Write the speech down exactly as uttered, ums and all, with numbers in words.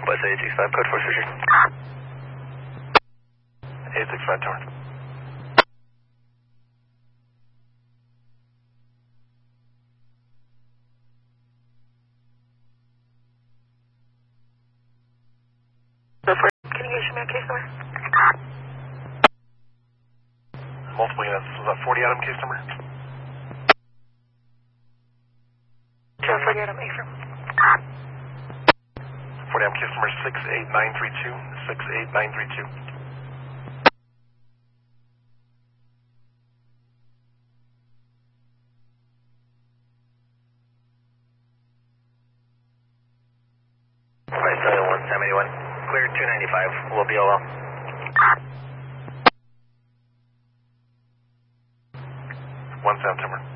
West eight six five, code four surgery. eight six five tower. Can you issue me a case number? Multiple units. Was that forty Adam case number? Sure, forty Adam, A-firm. forty Adam case number six eight nine three two. six eight nine three two. Alright, seven one seven eight one. Clear two ninety-five. We'll be all well. one September.